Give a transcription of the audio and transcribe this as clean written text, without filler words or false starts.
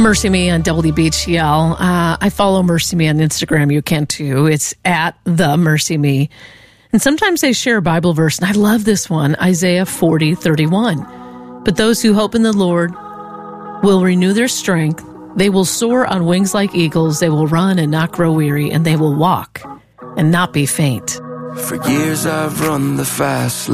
Mercy Me on WBHL. I follow Mercy Me on Instagram. You can too. It's at the Mercy Me. And sometimes they share a Bible verse, and I love this one, Isaiah 40:31. But those who hope in the Lord will renew their strength. They will soar on wings like eagles. They will run and not grow weary, and they will walk and not be faint. For years I've run the fast